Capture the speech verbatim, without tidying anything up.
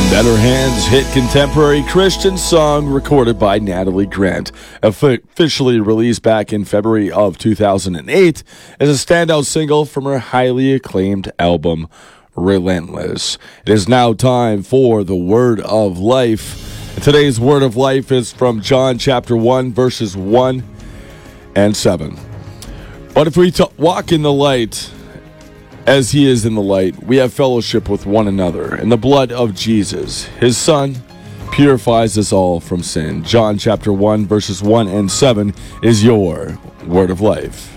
Better Hands hit contemporary Christian song recorded by Natalie Grant, officially released back in February of two thousand eight as a standout single from her highly acclaimed album, Relentless. It is now time for the Word of Life. And today's Word of Life is from John chapter one, verses one and seven. But if we t- walk in the light as he is in the light, we have fellowship with one another, and the blood of Jesus, his Son, purifies us all from sin. John chapter one, verses one and seven is your Word of Life.